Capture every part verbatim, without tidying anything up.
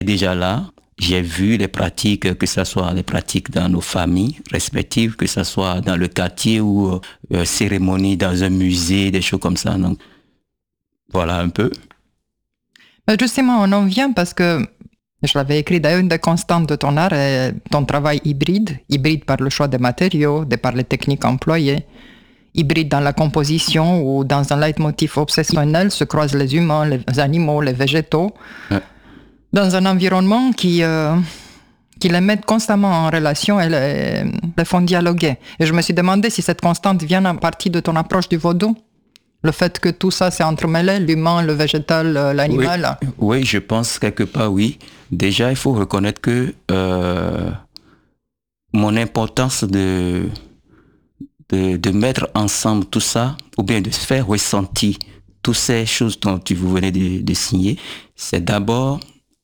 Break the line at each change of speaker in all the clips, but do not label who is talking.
Déjà là, j'ai vu les pratiques, que ce soit les pratiques dans nos familles respectives, que ce soit dans le quartier ou euh, cérémonie dans un musée, des choses comme ça. Donc, voilà un peu.
Mais justement, on en vient parce que je l'avais écrit d'ailleurs, une des constantes de ton art est ton travail hybride, hybride par le choix des matériaux, de par les techniques employées, hybride dans la composition où dans un leitmotiv obsessionnel se croisent les humains, les animaux, les végétaux, ouais. Dans un environnement qui, euh, qui les met constamment en relation et les, les font dialoguer. Et je me suis demandé si cette constante vient en partie de ton approche du vaudou. Le fait que tout ça s'est entremêlé, l'humain, le végétal, l'animal.
Oui, oui, je pense quelque part, oui. Déjà, il faut reconnaître que euh, mon importance de, de, de mettre ensemble tout ça, ou bien de faire ressentir toutes ces choses dont tu vous venez de, de signer, c'est d'abord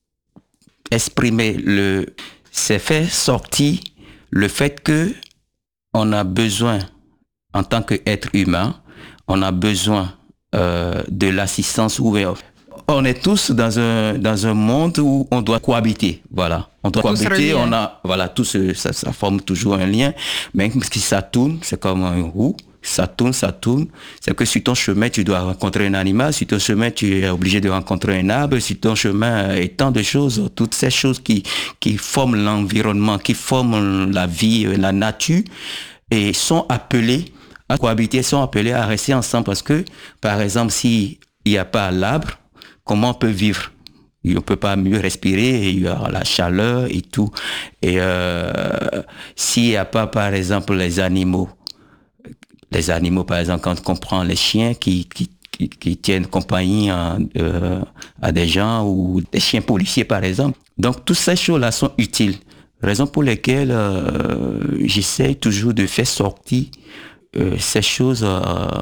exprimer le, c'est faire sortir le fait que on a besoin, en tant qu'être humain, on a besoin euh, de l'assistance ouverte. On est tous dans un dans un monde où on doit cohabiter, voilà. On doit tous cohabiter, on a voilà, tout ce, ça, ça forme toujours un lien. Même si ça tourne, c'est comme une roue, ça tourne, ça tourne. C'est que sur ton chemin, tu dois rencontrer un animal, sur ton chemin, tu es obligé de rencontrer un arbre, sur ton chemin, et tant de choses, toutes ces choses qui qui forment l'environnement, qui forment la vie, la nature, et sont appelées à cohabiter, sont appelés à rester ensemble parce que, par exemple, s'il n'y a pas l'arbre, comment on peut vivre? On ne peut pas mieux respirer, il y a la chaleur et tout. Et euh, s'il n'y a pas, par exemple, les animaux, les animaux, par exemple, quand on prend les chiens qui, qui, qui, qui tiennent compagnie à, euh, à des gens ou des chiens policiers, par exemple. Donc, toutes ces choses-là sont utiles. Raison pour laquelle euh, j'essaie toujours de faire sortir Euh, ces choses euh,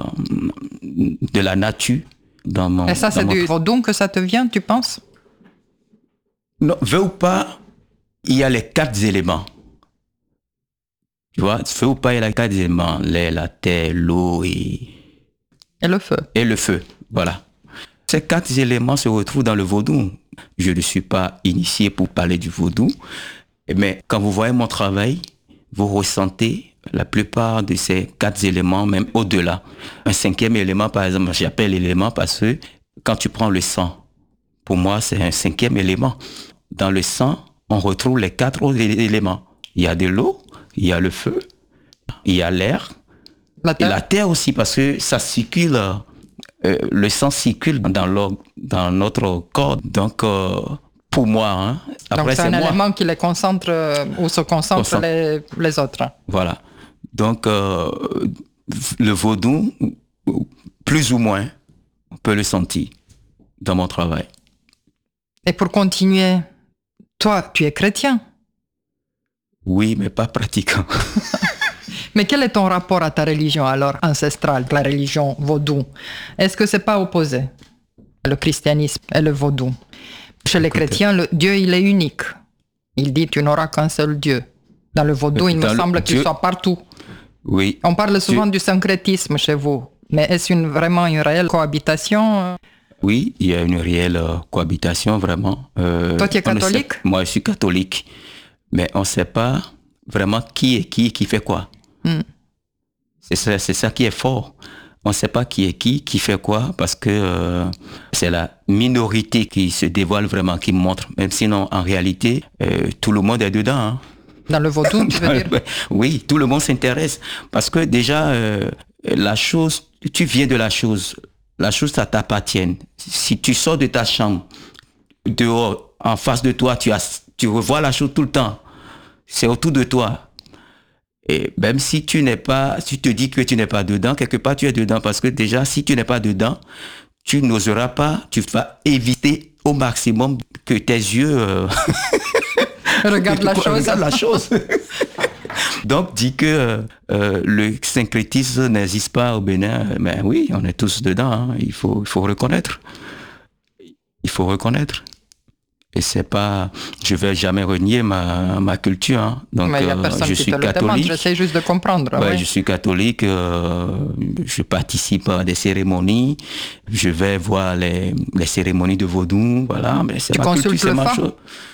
de la nature dans mon...
Et ça, c'est du vaudou que ça te vient, tu penses?
Non, veux ou pas, il y a les quatre éléments. Tu vois, veux ou pas, il y a les quatre éléments. L'air, la terre, l'eau et...
Et le feu.
Et le feu, voilà. Ces quatre éléments se retrouvent dans le vaudou. Je ne suis pas initié pour parler du vaudou, mais quand vous voyez mon travail, vous ressentez la plupart de ces quatre éléments, même au-delà. Un cinquième élément, par exemple, j'appelle l'élément parce que quand tu prends le sang, pour moi, c'est un cinquième élément. Dans le sang, on retrouve les quatre autres éléments. Il y a de l'eau, il y a le feu, il y a l'air, la terre. Et la terre aussi, parce que ça circule, euh, le sang circule dans, dans notre corps. Donc, euh, pour moi, hein,
après, donc c'est, c'est un moi. élément qui les concentre, euh, ou se concentre, concentre. Les, les autres.
Voilà. Donc, euh, le vaudou, plus ou moins, on peut le sentir dans mon travail.
Et pour continuer, toi, tu es chrétien?
Oui, mais pas pratiquant.
Mais quel est ton rapport à ta religion, alors, ancestrale, la religion vaudou? Est-ce que c'est pas opposé, le christianisme et le vaudou? Chez les chrétiens, le Dieu, il est unique. Il dit, tu n'auras qu'un seul Dieu. Dans le vaudou, il dans me semble qu'il Dieu... soit partout.
Oui.
On parle souvent Dieu... du syncrétisme chez vous. Mais est-ce une, vraiment une réelle cohabitation?
Oui, il y a une réelle euh, cohabitation, vraiment.
Euh, Toi, tu es catholique?
Sait... Moi, je suis catholique. Mais on ne sait pas vraiment qui est qui, qui fait quoi. Mm. C'est ça, c'est ça qui est fort. On ne sait pas qui est qui, qui fait quoi, parce que euh, c'est la minorité qui se dévoile vraiment, qui montre. Même sinon, en réalité, euh, tout le monde est dedans. Hein.
Dans le vaudou, tu veux dire?
Oui, tout le monde s'intéresse. Parce que déjà, euh, la chose, tu viens de la chose. La chose, ça t'appartient. Si tu sors de ta chambre, dehors, en face de toi, tu, as, tu revois la chose tout le temps. C'est autour de toi. Et même si tu n'es pas, si tu te dis que tu n'es pas dedans, quelque part tu es dedans. Parce que déjà, si tu n'es pas dedans, tu n'oseras pas, tu vas éviter au maximum que tes yeux... Euh,
Regarde la chose.
Regarde la chose. Donc, dit que euh, le syncrétisme n'existe pas au Bénin. Mais oui, on est tous dedans. Hein. Il faut, il faut reconnaître. Il faut reconnaître. Et c'est pas, je vais jamais renier ma, ma culture. Hein. Donc,
Mais il y a
euh,
personne
je
qui
suis
te le
catholique.
demande, j'essaie juste de comprendre.
Ouais,
ouais.
Je suis catholique, euh, je participe à des cérémonies, je vais voir les, les cérémonies de vaudou, voilà, mais c'est
Tu
ma culture,
consultes
c'est
le
ma
fa
chose.